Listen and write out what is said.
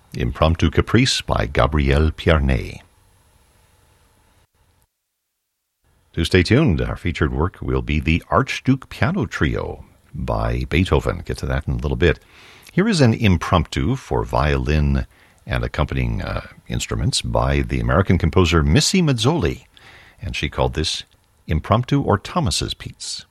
Impromptu Caprice by Gabriel Pierné. To stay tuned, our featured work will be the Archduke Piano Trio by Beethoven. Get to that in a little bit. Here is an impromptu for violin and accompanying instruments by the American composer Missy Mazzoli, and she called this Impromptu or Thomas's Piece.